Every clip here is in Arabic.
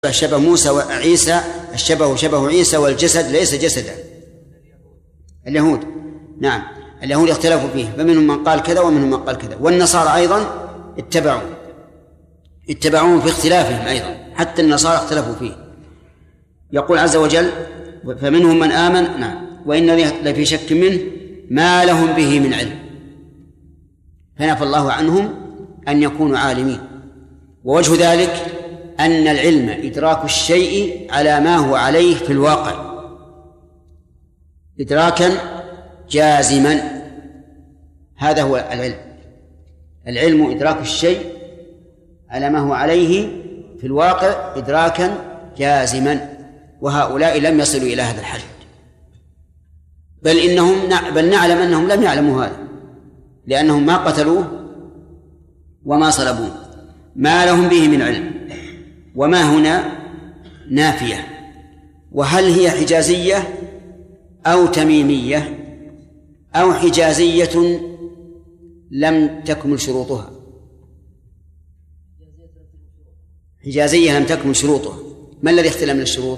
شبه موسى وعيسى، الشبه شبه عيسى والجسد ليس جسدا. اليهود نعم، اليهود اختلفوا فيه، فمنهم من قال كذا ومنهم من قال كذا. والنصارى أيضا اتبعوهم في اختلافهم أيضا، حتى النصارى اختلفوا فيه. يقول عز وجل: فمنهم من آمن نعم وإن لفي شك منه ما لهم به من علم. فنفى الله عنهم أن يكونوا عالمين. ووجه ذلك أن العلم إدراك الشيء على ما هو عليه في الواقع إدراكا جازما، هذا هو العلم. العلم إدراك الشيء على ما هو عليه في الواقع إدراكا جازما، وهؤلاء لم يصلوا إلى هذا الحد، بل نعلم أنهم لم يعلموا هذا، لأنهم ما قتلوه وما صلبوه. ما لهم به من علم. وما هنا نافية، وهل هي حجازية أو تميمية أو حجازية لم تكمل شروطها؟ حجازية لم تكمل شروطها. ما الذي اختلف من الشروط؟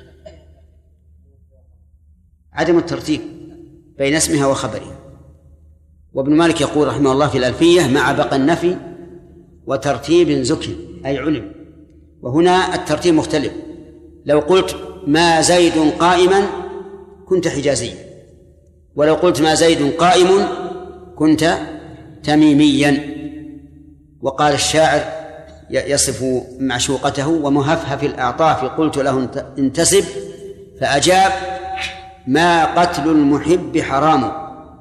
عدم الترتيب بين اسمها وخبرها. وابن مالك يقول رحمه الله في الألفية: مع بقى النفي وترتيب زكي، أي علم. وهنا الترتيب مختلف. لو قلت ما زيد قائما كنت حجازيا، ولو قلت ما زيد قائم كنت تميميا. وقال الشاعر يصف معشوقته: ومهفهف الأعطاف قلت له انتسب، فأجاب: ما قتل المحب حرام.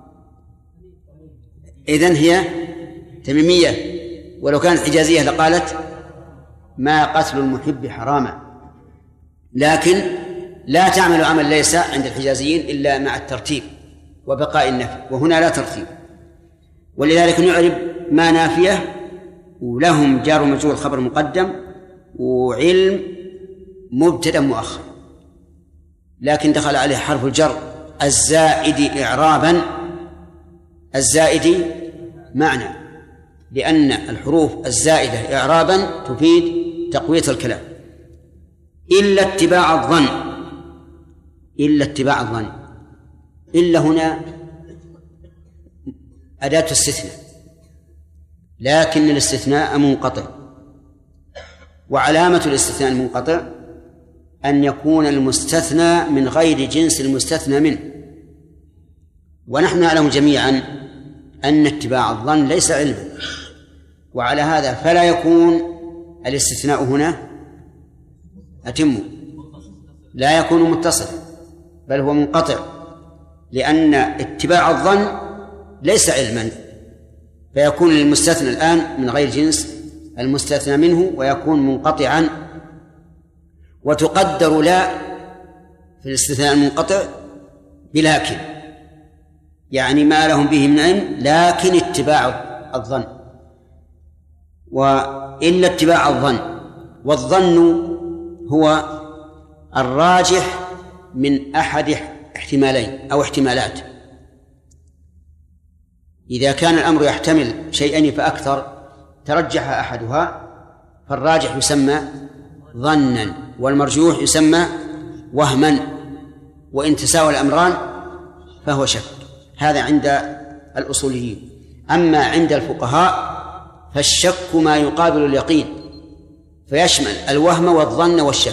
إذن هي تميمية، ولو كانت حجازية لقالت: ما قتل المحب حراما. لكن لا تعمل عمل ليس عند الحجازيين إلا مع الترتيب وبقاء النفي، وهنا لا ترتيب. ولذلك نعرب ما نافية ولهم جار ومجرور خبر مقدم، وعلم مبتدأ مؤخر، لكن دخل عليه حرف الجر الزائد إعرابا، الزائد معنى، لأن الحروف الزائدة إعرابا تفيد تقوية الكلام. إلا اتباع الظن. إلا اتباع الظن، إلا هنا أداة استثناء، لكن الاستثناء منقطع. وعلامة الاستثناء المنقطع أن يكون المستثنى من غير جنس المستثنى منه. ونحن نعلم جميعا أن اتباع الظن ليس علما، وعلى هذا فلا يكون الاستثناء هنا أتم، لا يكون متصلا، بل هو منقطع، لأن اتباع الظن ليس علما، فيكون المستثنى الآن من غير جنس المستثنى منه ويكون منقطعا. وتقدر لا في الاستثناء المنقطع بلكن، يعني ما لهم به من علم لكن اتباع الظن. وإلا اتباع الظن، والظن هو الراجح من أحد احتمالين أو احتمالات. إذا كان الأمر يحتمل شيئين فأكثر ترجح أحدها فالراجح يسمى ظنا، والمرجوح يسمى وهما، وإن تساوى الأمران فهو شك. هذا عند الأصوليين. أما عند الفقهاء فالشك ما يقابل اليقين، فيشمل الوهم والظن والشك.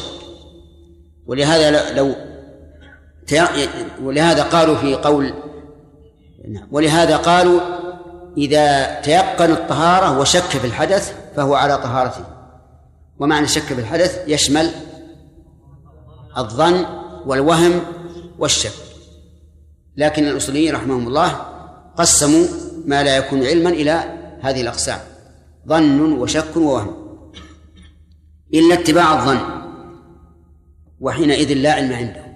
ولهذا قالوا في قول، ولهذا قالوا إذا تيقن الطهارة وشك في الحدث فهو على طهارته. ومعنى الشك في الحدث يشمل الظن والوهم والشك. لكن الأصوليين رحمهم الله قسموا ما لا يكون علما إلى هذه الأقسام: ظن وشك ووهم. إلا اتباع الظن، وحينئذ لا علم عنده،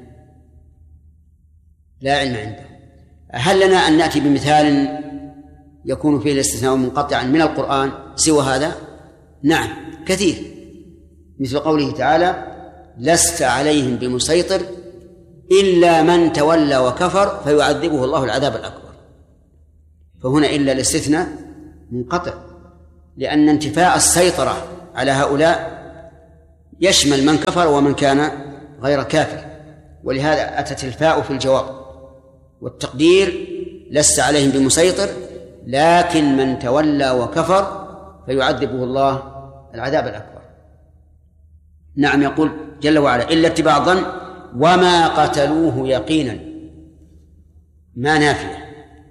لا علم عنده. هل لنا أن نأتي بمثال يكون فيه الاستثناء منقطعا من القرآن سوى هذا؟ نعم كثير، مثل قوله تعالى: لست عليهم بمسيطر إلا من تولى وكفر فيعذبه الله العذاب الأكبر. فهنا إلا الاستثناء منقطع، لأن انتفاء السيطرة على هؤلاء يشمل من كفر ومن كان غير كافر، ولهذا أتت الفاء في الجواب، والتقدير لست عليهم بمسيطر لكن من تولى وكفر فيعذبه الله العذاب الأكبر. نعم، يقول جل وعلا إلا اتباع الظن وما قتلوه يقينا، ما نافية،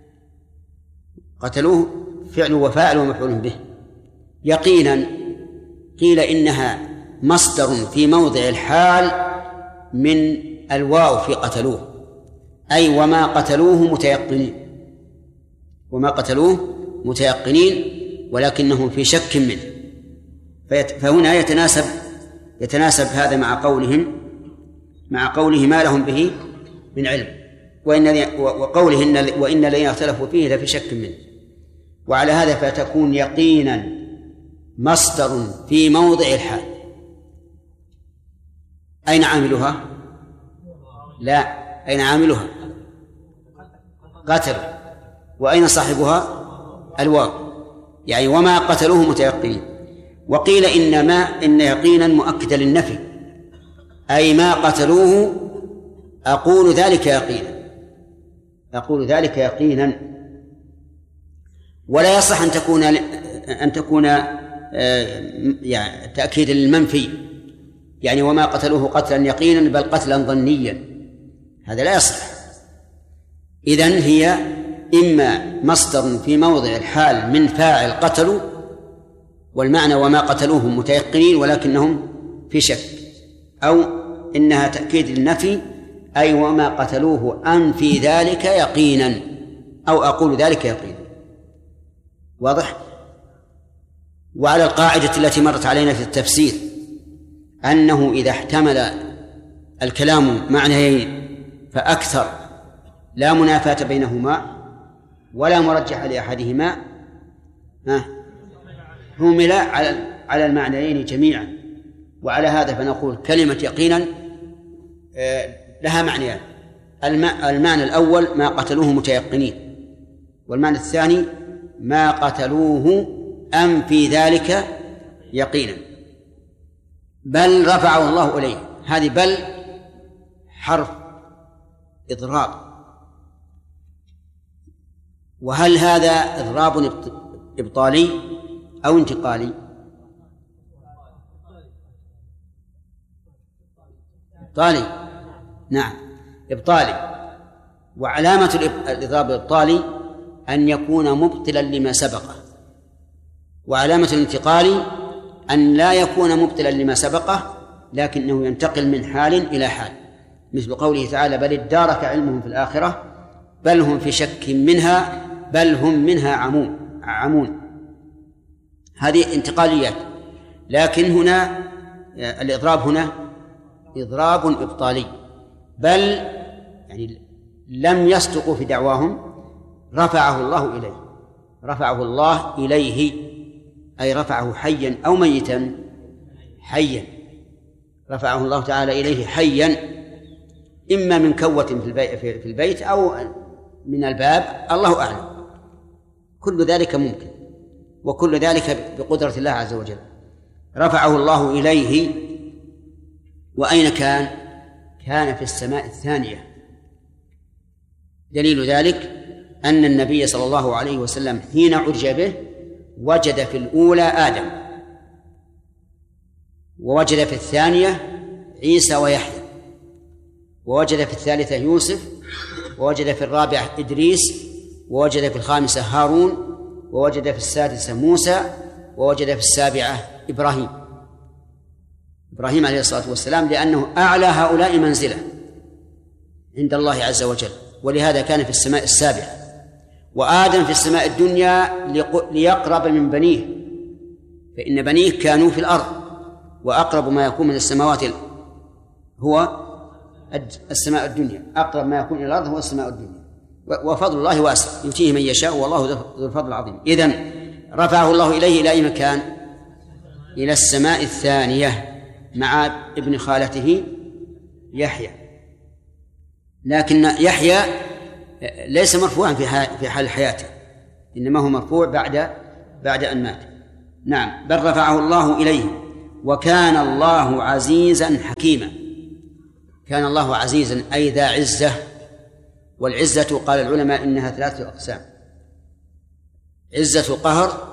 قتلوه فعل وفاعل ومفعول به. يقينا قيل إنها مصدر في موضع الحال من الواو في قتلوه، أي وما قتلوه متيقنين، وما قتلوه متيقنين ولكنهم في شك منه. فهنا يتناسب هذا مع قوله ما لهم به من علم، وقوله وإن الذين اختلفوا فيه لفي شك منه. وعلى هذا فتكون يقينا مصدر في موضع الحال. أين عاملها؟ لا، أين عاملها؟ قتل. وأين صاحبها؟ الواو، يعني وما قتلوه متيقنين. وقيل إن يقينا مؤكدا للنفي، أي ما قتلوه أقول ذلك يقينا. ولا يصح أن تكون يعني تأكيد للمنفي، يعني وما قتلوه قتلا يقينا بل قتلا ظنيا، هذا لا يصح. إذن هي إما مصدر في موضع الحال من فاعل قتلوا، والمعنى وما قتلوه متيقنين ولكنهم في شك، أو إنها تأكيد للنفي، أي وما قتلوه أنفي ذلك يقينا، أو أقول ذلك يقينا. واضح؟ وعلى القاعدة التي مرت علينا في التفسير أنه إذا احتمل الكلام معنيين فأكثر لا منافاة بينهما ولا مرجح لأحدهما همل على المعنيين جميعا. وعلى هذا فنقول كلمة يقينا لها معنيان: المعنى الأول ما قتلوه متيقنين، والمعنى الثاني ما قتلوه أم في ذلك يقينا. بل رفعه الله إليه، هذه بل حرف إضراب، وهل هذا إضراب إبطالي أو انتقالي؟ إبطالي، نعم إبطالي. وعلامة الإضراب الإبطالي أن يكون مبطلا لما سبقه، وعلامة الانتقال أن لا يكون مبطلا لما سبقه لكنه ينتقل من حال إلى حال، مثل قوله تعالى بل ادارك علمهم في الآخرة بل هم في شك منها بل هم منها عمون. هذه انتقاليات. لكن هنا الإضراب هنا إضراب إبطالي، بل يعني لم يصدقوا في دعواهم، رفعه الله إليه، أي رفعه حيا أو ميتا؟ حيا، رفعه الله تعالى إليه حيا، إما من كوة في البيت أو من الباب، الله أعلم. كل ذلك ممكن، وكل ذلك بقدرة الله عز وجل. رفعه الله إليه، وأين كان؟ كان في السماء الثانية. دليل ذلك أن النبي صلى الله عليه وسلم حين عرج به وجد في الأولى آدم، ووجد في الثانية عيسى ويحيى، ووجد في الثالثة يوسف، ووجد في الرابعة إدريس، ووجد في الخامسة هارون، ووجد في السادسة موسى، ووجد في السابعة إبراهيم عليه الصلاة والسلام، لأنه أعلى هؤلاء منزلة عند الله عز وجل، ولهذا كان في السماء السابعة. وآدم في السماء الدنيا ليقرب من بنيه، فإن بنيه كانوا في الأرض، وأقرب ما يكون من السماوات هو السماء الدنيا، أقرب ما يكون إلى الأرض هو السماء الدنيا، وفضل الله واسع يؤتيه من يشاء والله ذو الفضل العظيم. إذن رفعه الله إليه إلى أي مكان؟ إلى السماء الثانية مع ابن خالته يحيى. لكن يحيى ليس مرفوعا في حال حياته، إنما هو مرفوع بعد أن مات. نعم، بل رفعه الله إليه وكان الله عزيزا حكيما. كان الله عزيزا أي ذا عزة، والعزة قال العلماء إنها 3 أقسام: عزة القهر،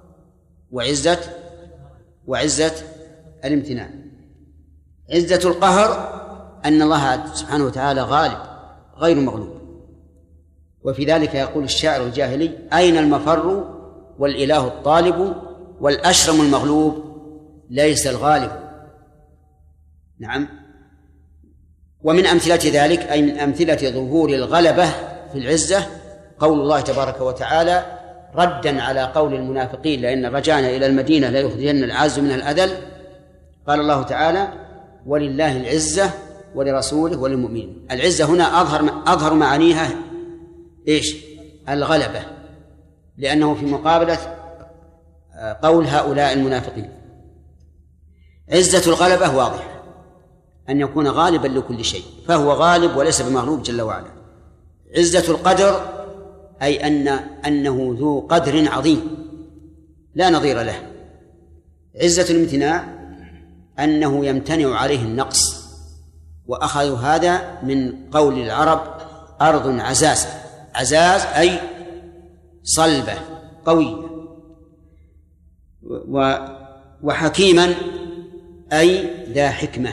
وعزة الامتنان. عزة القهر أن الله سبحانه وتعالى غالب غير مغلوب، وفي ذلك يقول الشاعر الجاهلي: أين المفر والإله الطالب والأشرم المغلوب ليس الغالب. نعم. ومن أمثلة ذلك أي من أمثلة ظهور الغلبة في العزة قول الله تبارك وتعالى ردا على قول المنافقين: لئن رجعنا إلى المدينة ليخرجن الأعز من الأذل. قال الله تعالى: ولله العزة ولرسوله وللمؤمنين. العزة هنا أظهر معانيها إيش؟ الغلبة، لأنه في مقابلة قول هؤلاء المنافقين. عزة الغلبة واضح، أن يكون غالبا لكل شيء، فهو غالب وليس بمغلوب جل وعلا. عزة القدر أي أنه ذو قدر عظيم لا نظير له. عزة الامتناع أنه يمتنع عليه النقص، وأخذوا هذا من قول العرب: أرض عزاز. عزاز أي صلبة قوية. وحكيما أي ذا حكمة،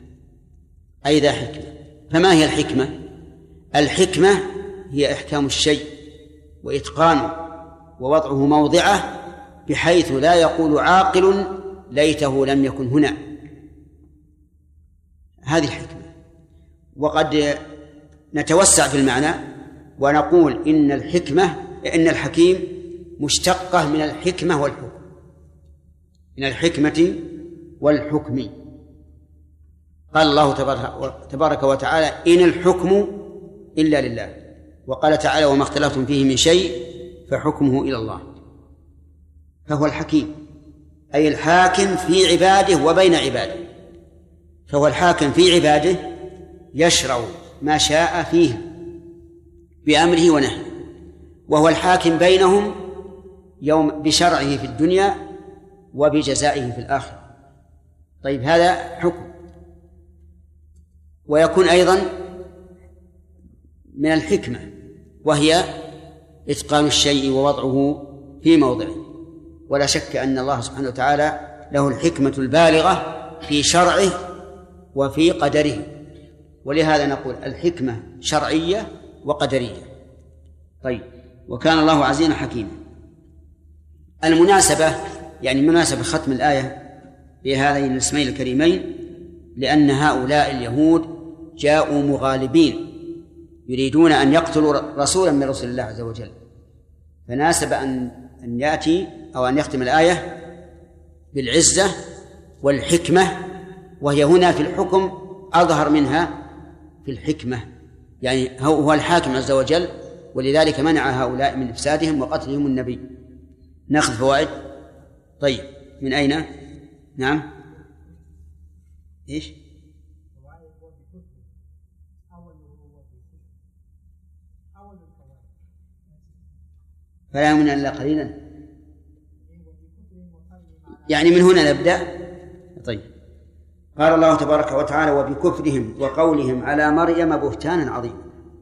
فما هي الحكمة؟ الحكمة هي إحكام الشيء وإتقانه ووضعه موضعه بحيث لا يقول عاقل: ليته لم يكن هنا. هذه الحكمة. وقد نتوسع في المعنى ونقول إن الحكيم مشتقة من الحكمة والحكم، من الحكمة والحكم. قال الله تبارك وتعالى: إن الحكم إلا لله. وقال تعالى: وما اختلفتم فيه من شيء فحكمه إلى الله. فهو الحكيم أي الحاكم في عباده وبين عباده، فهو الحاكم في عباده يشرع ما شاء فيه بأمره ونهيه، وهو الحاكم بينهم يوم بشرعه في الدنيا وبجزائه في الآخرة. طيب، هذا حكم. ويكون أيضا من الحكمة، وهي إتقان الشيء ووضعه في موضعه. ولا شك أن الله سبحانه وتعالى له الحكمة البالغة في شرعه وفي قدره، ولهذا نقول الحكمة شرعية وقدرية. طيب، وكان الله عزيزا حكيما. المناسبة يعني مناسبة ختم الآية بهذين الاسمين الكريمين لأن هؤلاء اليهود جاءوا مغالبين يريدون أن يقتلوا رسولا من رسل الله عز وجل، فناسب أن يأتي أو أن يختم الآية بالعزة والحكمة، وهي هنا في الحكم أظهر منها في الحكمة، يعني هو الحاكم عز وجل، ولذلك منع هؤلاء من إفسادهم وقتلهم النبي. نأخذ فوائد. طيب، من أين؟ نعم، إيش؟ فلا يؤمن إلا قليلا، يعني من هنا نبدأ. طيب، قال الله تبارك وتعالى: وبكفرهم وقولهم على مريم بهتانا عظيما.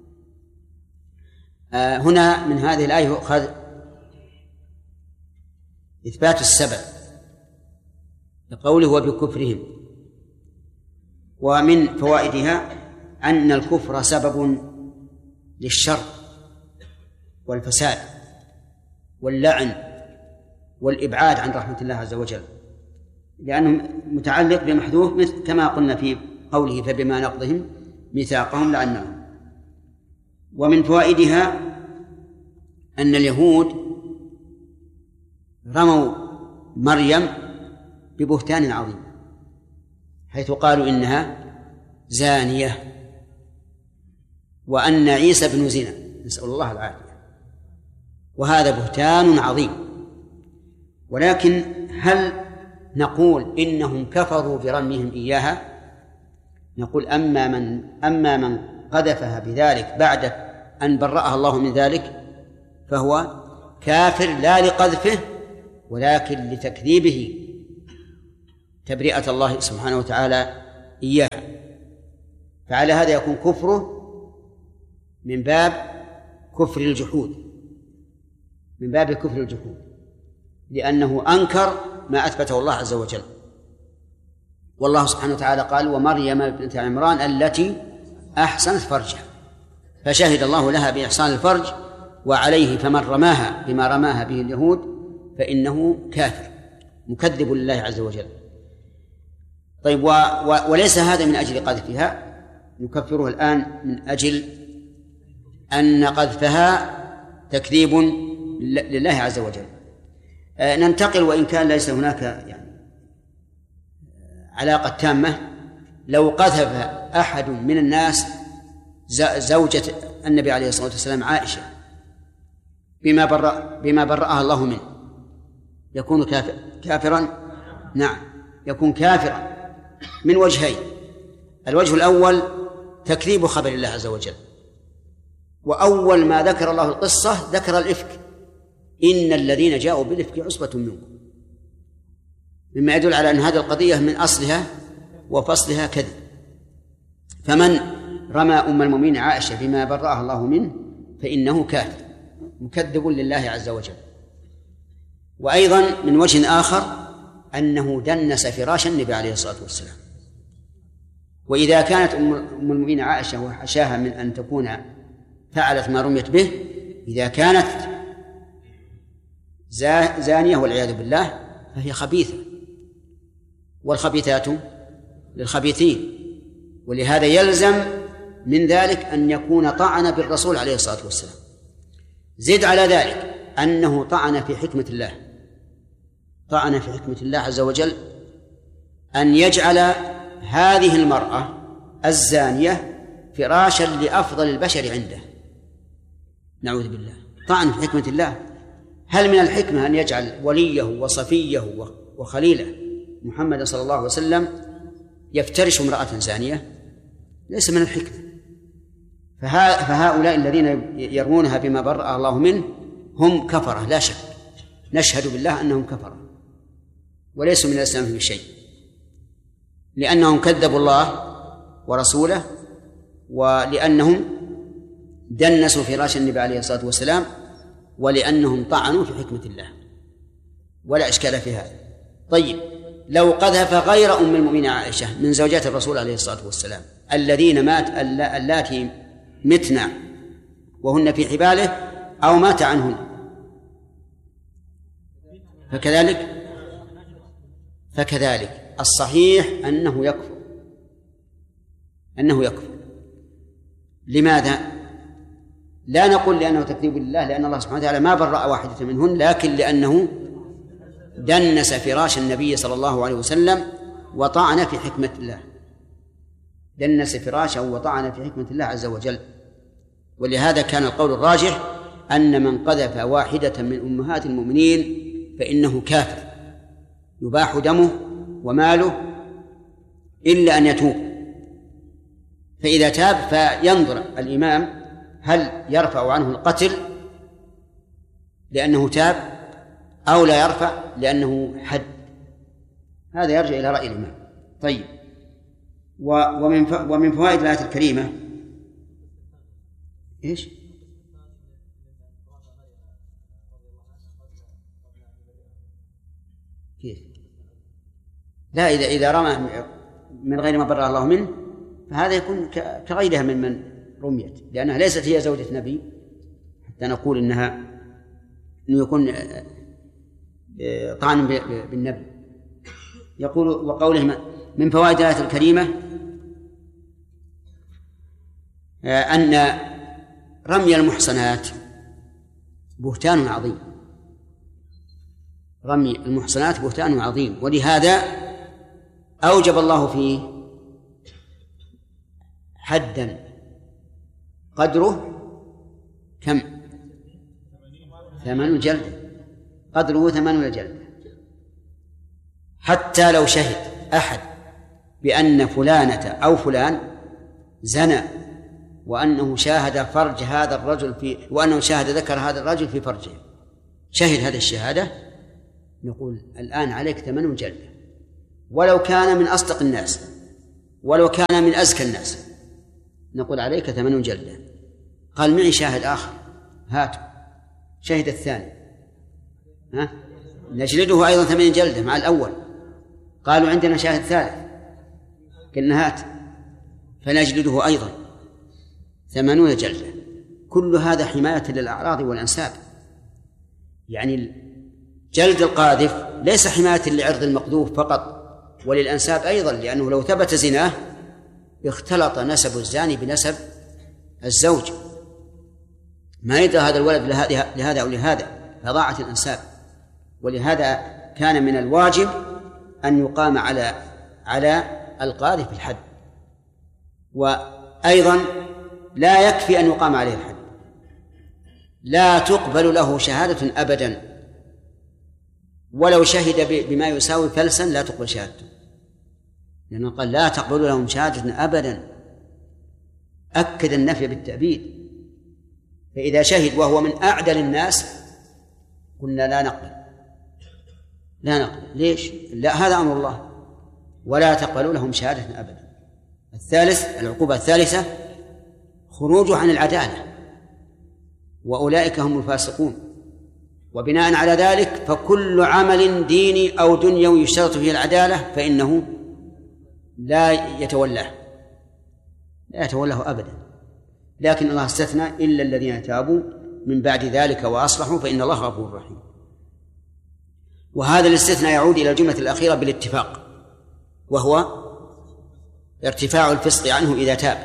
هنا من هذه الآية يؤخذ إثبات السبب لقوله وبكفرهم، ومن فوائدها أن الكفر سبب للشر والفساد واللعن والإبعاد عن رحمة الله عز وجل، لأنه متعلق بمحذوف، مثل كما قلنا في قوله فبما نقضهم ميثاقهم لعناهم. ومن فوائدها أن اليهود رموا مريم ببهتان عظيم، حيث قالوا إنها زانية وأن عيسى بن زنا، نسأل الله العافية، وهذا بهتان عظيم. ولكن هل نقول إنهم كفروا برميهم إياها؟ نقول أما من قذفها بذلك بعد أن برأها الله من ذلك فهو كافر لا لقذفه ولكن لتكذيبه تبرئة الله سبحانه وتعالى إياها. فعلى هذا يكون كفره من باب كفر الجحود، من باب كفر الجحود، لأنه أنكر ما أثبته الله عز وجل. والله سبحانه وتعالى قال: ومريم بنت عمران التي أحسنت فرجها، فشهد الله لها بإحسان الفرج، وعليه فمن رماها بما رماها به اليهود فإنه كافر مكذب لله عز وجل. طيب، وليس هذا من أجل قذفها، نكفره الآن من أجل أن قذفها تكذيب لله عز وجل. ننتقل، وإن كان ليس هناك يعني علاقة تامة. لو قذف أحد من الناس زوجة النبي عليه الصلاة والسلام عائشة بما برأها الله منه، يكون كافرا؟ نعم، يكون كافرا من وجهين. الوجه الأول تكذيب خبر الله عز وجل، وأول ما ذكر الله القصة ذكر الإفك: إن الذين جاءوا بالإفك عصبة منكم، مما يدل على أن هذه القضية من أصلها وفصلها كذب. فمن رمى أم المؤمنين عائشة بما برأها الله منه فإنه كافر مكذب لله عز وجل. وأيضا من وجه آخر أنه دنس فراش النبي عليه الصلاة والسلام. وإذا كانت أم المؤمنين عائشة وحشاها من أن تكون فعلت ما رميت به، إذا كانت زانية والعياذ بالله فهي خبيثة، والخبيثات للخبيثين، ولهذا يلزم من ذلك أن يكون طعن بالرسول عليه الصلاة والسلام. زد على ذلك أنه طعن في حكمة الله، طعن في حكمة الله عز وجل أن يجعل هذه المرأة الزانية فراشا لأفضل البشر عنده، نعوذ بالله. طعن في حكمة الله. هل من الحكمة أن يجعل وليه وصفيه وخليله محمد صلى الله عليه وسلم يفترش امرأة زانية؟ ليس من الحكمة. فهؤلاء الذين يرمونها بما برأ الله منه هم كفرة لا شك، نشهد بالله أنهم كفرة وليسوا من الإسلام في شيء، لأنهم كذبوا الله ورسوله، ولأنهم دنسوا فراش النبي عليه الصلاة والسلام، ولأنهم طعنوا في حكمة الله، ولا إشكال في هذا. طيب، لو قذف غير أم المؤمنين عائشة من زوجات الرسول عليه الصلاة والسلام اللاتي متنا وهن في حباله أو مات عنهن، فكذلك الصحيح أنه يكفر. لماذا؟ لا نقول لأنه تكذيب لله، لأن الله سبحانه وتعالى ما برأ واحدة منهن، لكن لأنه دنس فراش النبي صلى الله عليه وسلم وطعن في حكمة الله، دنس فراشه وطعن في حكمة الله عز وجل. ولهذا كان القول الراجح أن من قذف واحدة من أمهات المؤمنين فإنه كافر يباح دمه وماله إلا أن يتوب. فإذا تاب فينظر الإمام هل يرفع عنه القتل لأنه تاب أو لا يرفع لأنه حد. هذا يرجع إلى رأي الإمام. طيب، ومن فوائد الآية الكريمة إيش؟ كيف؟ لا، إذا رمى من غير ما برأ الله منه فهذا يكون كغيرها من رميت، لأنها ليست هي زوجة نبي حتى نقول إنه يكون طعن بالنبي. يقول: وقوله من فوائد الآية الكريمة أن رمي المحصنات بهتان عظيم، رمي المحصنات بهتان عظيم، ولهذا أوجب الله فيه حدا قدره كم؟ 8 جلدة، قدره 8 جلدة. حتى لو شهد أحد بأن فلانة أو فلان زنى وأنه شاهد فرج هذا الرجل وأنه شاهد ذكر هذا الرجل في فرجه، شهد هذه الشهادة، نقول الآن عليك 8 جلدة، ولو كان من أصدق الناس، ولو كان من أزكى الناس، نقول عليك 8 جلدة. قال معي شاهد آخر، هاتوا شهد الثاني، نجلده أيضا 8 جلدة مع الأول. قالوا عندنا شاهد ثالث، قلنا هات، فنجلده أيضا 80 جلدة. كل هذا حماية للأعراض والأنساب. يعني جلد القاذف ليس حماية لعرض المقذوف فقط، وللأنساب أيضا، لأنه لو ثبت زناه اختلط نسب الزاني بنسب الزوج، ما يدرى هذا الولد لهذا أو لهذا، فضاعت الأنساب. ولهذا كان من الواجب أن يقام على القاذف الحد. وأيضا لا يكفي أن يقام عليه الحد، لا تقبل له شهادة أبدا، ولو شهد بما يساوي فلسا لا تقبل شهادته، لأنه قال لا تقبل لهم شهادة أبدا، أكد النفي بالتأبيد. فإذا شهد وهو من أعدل الناس قلنا لا نقبل. ليش؟ لا، هذا أمر الله، ولا تقبلوا لهم شهادة أبدا. الثالث، العقوبة الثالثة خروجه عن العدالة، وأولئك هم الفاسقون. وبناء على ذلك فكل عمل ديني أو دنيوي يشترط فيه العدالة فإنه لا يتولاه أبدا. لكن الله استثنى إلا الذين تابوا من بعد ذلك وأصلحوا فإن الله غفور رحيم. وهذا الاستثناء يعود إلى الجملة الأخيرة بالاتفاق، وهو ارتفاع الفسق عنه إذا تاب،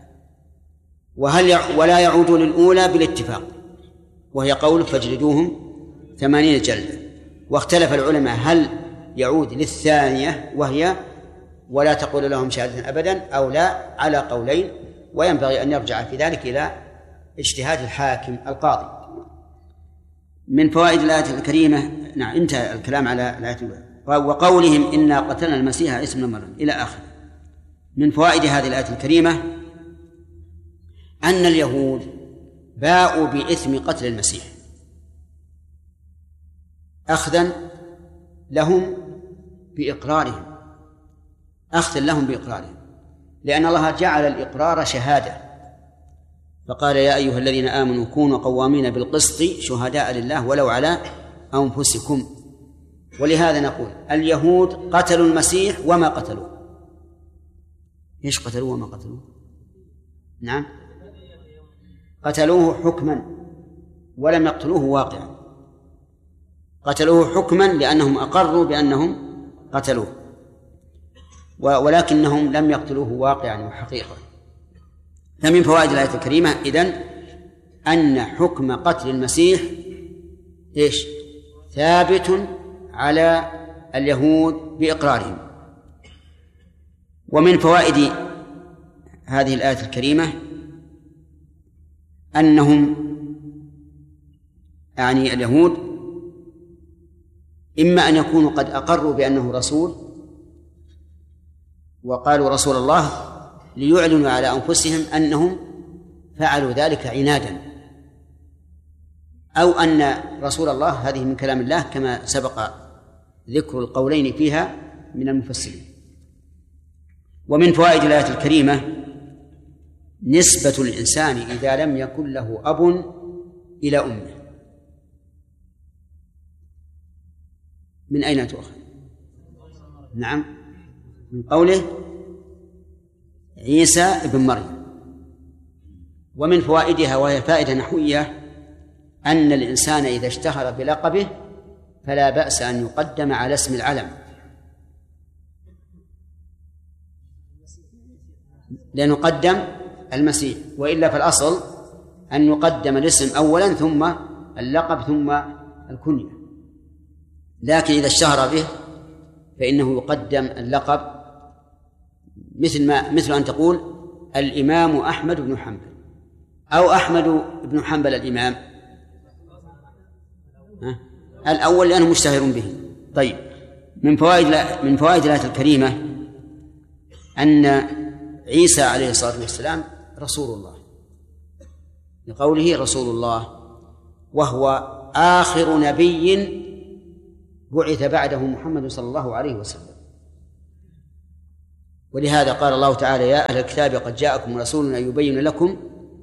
ولا يعود للأولى بالاتفاق، وهي قول فاجلدوهم 80 جلدة. واختلف العلماء هل يعود للثانية وهي ولا تقول لهم شهادة أبدا أو لا، على قولين، وينبغي أن يرجع في ذلك إلى اجتهاد الحاكم القاضي. من فوائد الآية الكريمة، نعم انتهى الكلام على الآية، وقولهم إنا قتلنا المسيح عيسى ابن مريم إلى آخر. من فوائد هذه الآية الكريمة أن اليهود باءوا بإثم قتل المسيح أخذا لهم بإقرارهم، لأن الله جعل الإقرار شهادة، فقال يا أيها الذين آمنوا كونوا قوامين بالقسط شهداء لله ولو على أنفسكم. ولهذا نقول اليهود قتلوا المسيح وما قتلوه. إيش قتلوه وما قتلوه؟ نعم، قتلوه حكما ولم يقتلوه واقعا. قتلوه حكما لأنهم أقروا بأنهم قتلوه، ولكنهم لم يقتلوه واقعا وحقيقة. فمن فوائد الآية الكريمة إذن أن حكم قتل المسيح إيش؟ ثابت على اليهود بإقرارهم. ومن فوائد هذه الآية الكريمة أنهم يعني اليهود إما أن يكونوا قد أقروا بأنه رسول وقالوا رسول الله ليعلنوا على أنفسهم أنهم فعلوا ذلك عنادا، أو أن رسول الله هذه من كلام الله كما سبق ذكر القولين فيها من المفسرين. ومن فوائد الآية الكريمة نسبة الإنسان إذا لم يكن له أب إلى أمه. من أين تؤخذ؟ نعم، من قوله عيسى ابن مريم. ومن فوائدها وهي فائدة نحوية أن الإنسان إذا اشتهر بلقبه فلا بأس أن يقدم على اسم العلم، لنقدم المسيح، وإلا فالأصل أن يقدم الاسم أولا ثم اللقب ثم الكنية، لكن إذا اشتهر به فإنه يقدم اللقب، مثل أن تقول الإمام أحمد بن حنبل أو أحمد بن حنبل الإمام، الأول لأنه مشتهر به. طيب، من فوائد الآية الكريمة أن عيسى عليه الصلاة والسلام رسول الله، لقوله رسول الله، وهو آخر نبي بعث بعده محمد صلى الله عليه وسلم. ولهذا قال الله تعالى: يا أهل الكتاب قد جاءكم رسولنا يبين لكم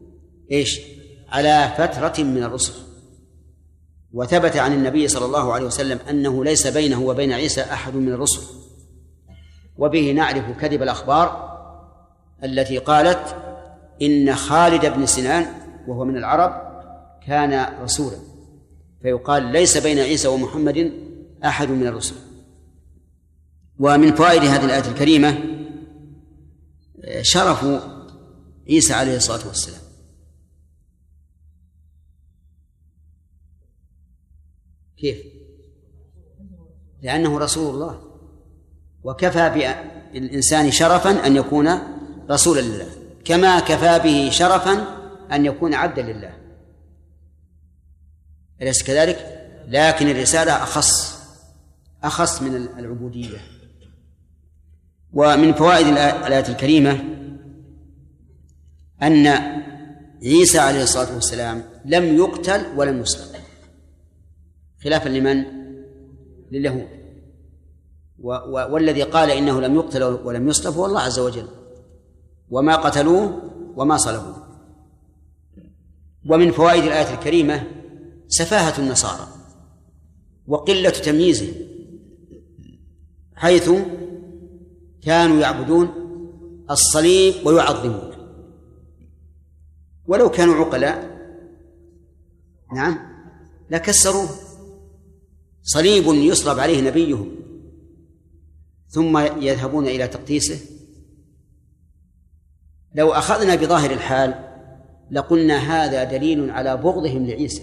على فترة من الرسل. وثبت عن النبي صلى الله عليه وسلم أنه ليس بينه وبين عيسى أحد من الرسل. وبه نعرف كذب الأخبار التي قالت إن خالد بن سنان وهو من العرب كان رسولا، فيقال ليس بين عيسى ومحمد أحد من الرسل. ومن فوائد هذه الآية الكريمة شرف عيسى عليه الصلاة والسلام. كيف؟ لأنه رسول الله، وكفى بالإنسان شرفا أن يكون رسولا لله، كما كفى به شرفا أن يكون عبدا لله، أليس كذلك؟ لكن الرسالة أخص من العبودية. ومن فوائد الآية الكريمة أن عيسى عليه الصلاة والسلام لم يقتل ولم يصلب، خلافا لمن؟ لليهود. والذي قال إنه لم يقتل ولم يصلب هو الله عز وجل، وما قتلوه وما صلبوه. ومن فوائد الآية الكريمة سفاهة النصارى وقلة تمييزهم، حيث كانوا يعبدون الصليب ويعظمونه، ولو كانوا عقلاء نعم لكسروه. صليب يصلب عليه نبيهم ثم يذهبون إلى تقديسه. لو أخذنا بظاهر الحال لقلنا هذا دليل على بغضهم لعيسى،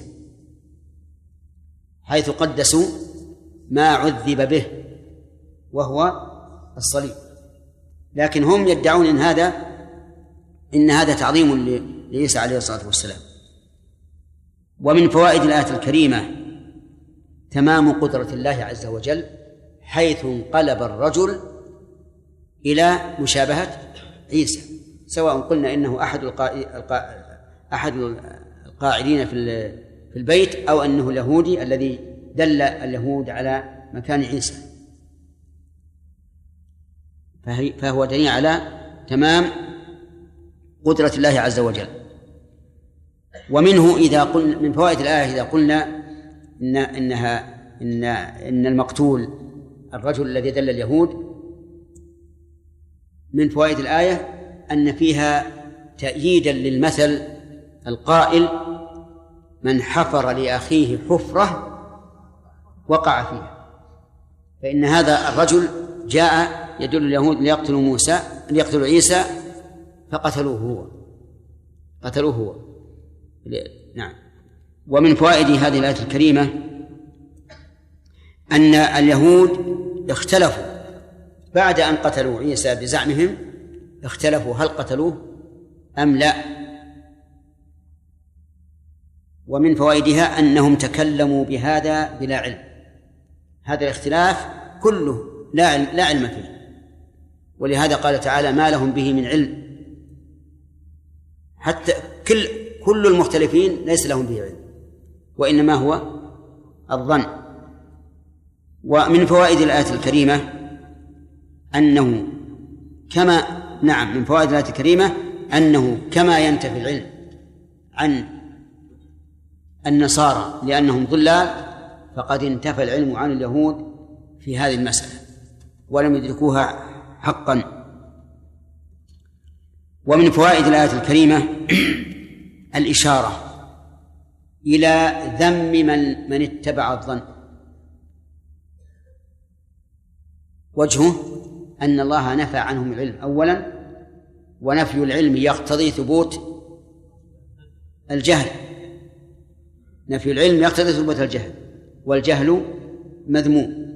حيث قدسوا ما عذب به وهو الصليب، لكن هم يدعون إن هذا تعظيم لعيسى عليه الصلاة والسلام. ومن فوائد الآية الكريمة تمام قدرة الله عز وجل، حيث انقلب الرجل إلى مشابهة عيسى، سواء قلنا إنه أحد القاعدين في البيت أو أنه اليهودي الذي دل اليهود على مكان عيسى، فهو دليل على تمام قدرة الله عز وجل. ومنه من فوائد الآية إذا قلنا إن المقتول الرجل الذي دل اليهود، من فوائد الآية أن فيها تأييدا للمثل القائل: من حفر لأخيه حفرة وقع فيها. فإن هذا الرجل جاء يدل اليهود ليقتلوا عيسى فقتلوه هو. نعم. ومن فوائد هذه الآية الكريمة أن اليهود اختلفوا بعد أن قتلوا عيسى بزعمهم، اختلفوا هل قتلوه أم لا. ومن فوائدها أنهم تكلموا بهذا بلا علم، هذا الاختلاف كله لا علم فيه، ولهذا قال تعالى: ما لهم به من علم. حتى كل المختلفين ليس لهم به علم، وإنما هو الظن. ومن فوائد الآية الكريمة أنه من فوائد الآية الكريمة أنه كما ينتفي العلم عن النصارى لأنهم ضلال، فقد انتفى العلم عن اليهود في هذه المسألة ولم يدركوها حقا. ومن فوائد الآية الكريمة الإشارة إلى ذم من اتبع الظن. وجهه أن الله نفى عنهم العلم أولا، ونفي العلم يقتضي ثبوت الجهل، نفي العلم يقتضي ثبوت الجهل، والجهل مذموم.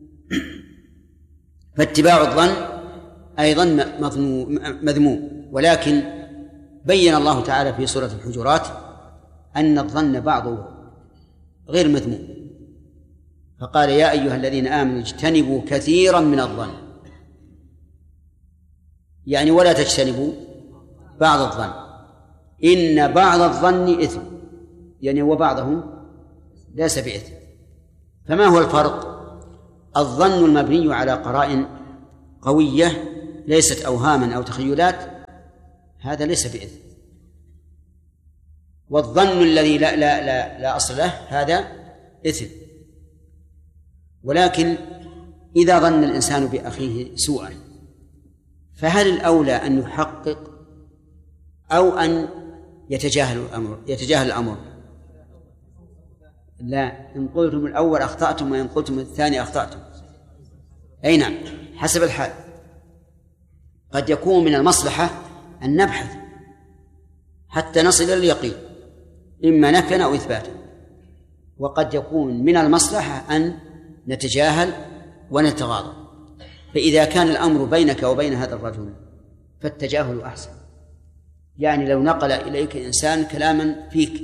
فاتباع الظن أيضا مذموم، ولكن بين الله تعالى في سورة الحجرات أن الظن بعضه غير مذموم، فقال: يا أيها الذين آمنوا اجتنبوا كثيرا من الظن، يعني ولا تجتنبوا بعض الظن، إن بعض الظن إثم، يعني وبعضهم ليس بإثم. فما هو الفرق؟ الظن المبني على قرائن قوية ليست أوهاما أو تخيلات هذا ليس بإثم. والظن الذي لا أصل له هذا إثم. ولكن إذا ظن الإنسان بأخيه سوءا فهل الأولى أن يحقق أو أن يتجاهل الأمر؟ لا، إن قلتم الأول أخطأتم وإن قلتم الثاني أخطأتم. أي نعم، حسب الحال. قد يكون من المصلحة أن نبحث حتى نصل إلى اليقين إما نفيا أو إثباتا، وقد يكون من المصلحة أن نتجاهل ونتغاضى. فإذا كان الأمر بينك وبين هذا الرجل فالتجاهل أحسن. يعني لو نقل إليك إنسان كلاما فيك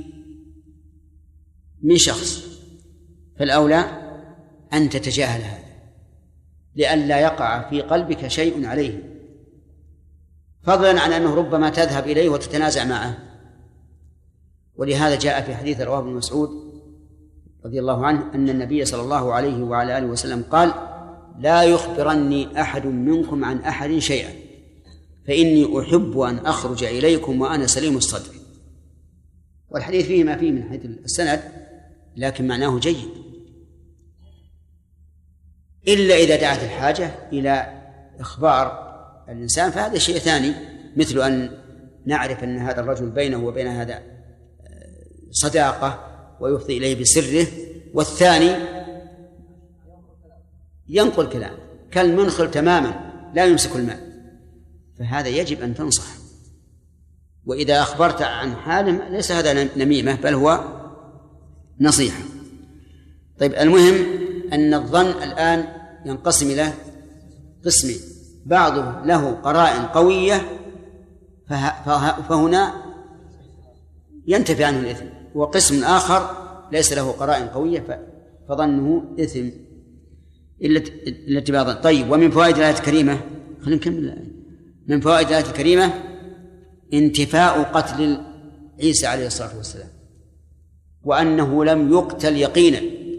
من شخص فالأولى أن تتجاهل هذا لئلا يقع في قلبك شيء عليه، فضلا عن أنه ربما تذهب إليه وتتنازع معه. ولهذا جاء في حديث رواه ابن مسعود رضي الله عنه أن النبي صلى الله عليه وعلى آله وسلم قال: لا يخبرني أحد منكم عن أحد شيئا فإني أحب أن أخرج إليكم وأنا سليم الصدر. والحديث فيه ما فيه من حيث السند، لكن معناه جيد، إلا إذا دعت الحاجة إلى إخبار الإنسان فهذا شيء ثاني، مثل أن نعرف أن هذا الرجل بينه وبين هذا صداقة ويفضي إليه بسره، والثاني ينقل كلام كالمنخل تماما لا يمسك الماء، فهذا يجب أن تنصح. وإذا أخبرت عن حاله ليس هذا نميمة بل هو نصيحة. طيب، المهم أن الظن الآن ينقسم إلى قسمين: بعضه له قرائن قوية فهنا ينتفي عنه الإثم، وقسم آخر ليس له قرائن قوية فظنه إثم إلا اتباعا. طيب، ومن فوائد الآية الكريمة، خلينا نكمل الآية. من فوائد الآية الكريمة انتفاء قتل عيسى عليه الصلاة والسلام، وأنه لم يقتل يقينا.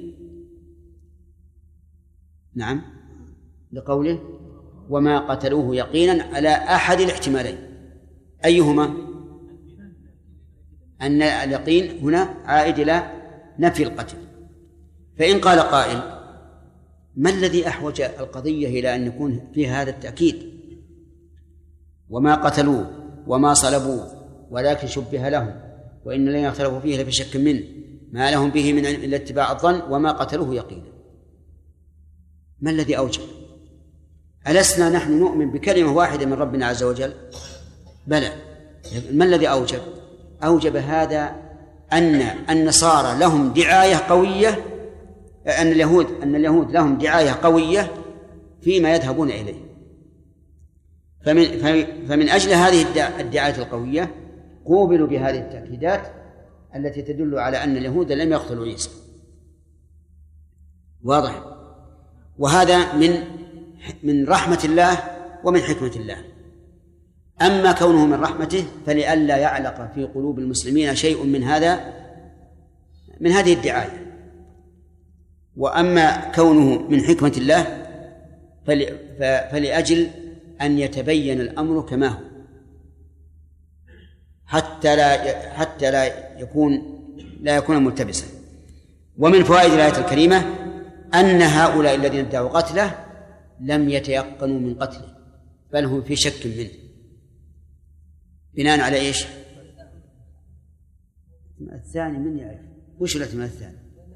نعم، لقوله: وما قتلوه يقينا على أحد الاحتمالين. أيهما؟ أن اليقين هنا عائد إلى نفي القتل. فإن قال قائل: ما الذي أحوج القضية إلى أن يكون فيها هذا التأكيد؟ وما قتلوه وما صلبوه ولكن شبه لهم وإن الذين اختلفوا فيه لفي شك منه ما لهم به من علم إلا اتباع الظن وما قتلوه يقينا. ما الذي أوجب؟ ألسنا نحن نؤمن بكلمة واحدة من ربنا عز وجل؟ بلى. ما الذي أوجب؟ أوجب هذا أن النصارى لهم دعاية قوية، أن اليهود لهم دعاية قوية فيما يذهبون إليه. فمن أجل هذه الدعاية القوية قوبلوا بهذه التأكيدات التي تدل على أن اليهود لم يقتلوا عيسى. واضح؟ وهذا من رحمة الله ومن حكمة الله. أما كونه من رحمته فلئلا يعلق في قلوب المسلمين شيء من هذه الدعاية. وأما كونه من حكمة الله فلأجل أن يتبين الأمر كما هو حتى لا يكون ملتبسا. ومن فوائد الآية الكريمة أن هؤلاء الذين ادعوا قتله لم يتيقنوا من قتله بل هم في شك منه. بناء على إيش؟ الثاني من يعرف وش الاحتمال الثاني؟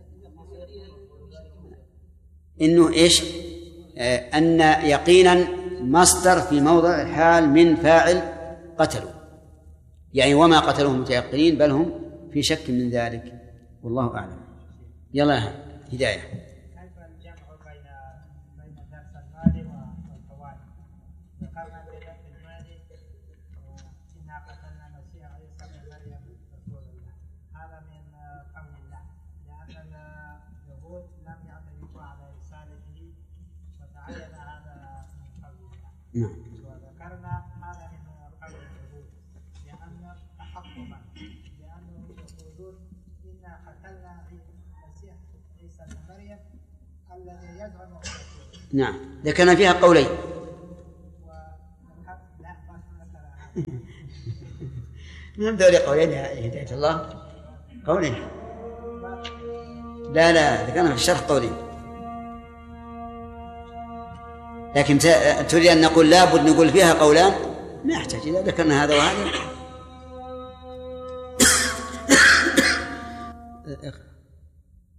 إنه إيش؟ أن يقينا مصدر في موضع الحال من فاعل قتلوا، يعني وما قتلوهم متيقنين بل هم في شك من ذلك، والله أعلم. يلا هداية. كيف الجمع بين درس المال والفوائد؟ ذكرنا في المال إنا قتلنا المسيح عيسى بن مريم رسول الله، هذا من قول الله، لأن اليهود لم يعترفوا على رسالته وتعين هذا من قول الله. وذكرنا هذا من قول اليهود لأن تحققا لأنهم يقولون إنا قتلنا المسيح عيسى بن مريم الذي يزعم. نعم، ذكرنا فيها قولين. من دوري قولين يا هداية الله، قولين. لا ذكرنا في الشرح قولين، لكن تريد أن نقول لابد نقول فيها قولان، ما يحتاج إذا ذكرنا هذا وهذا.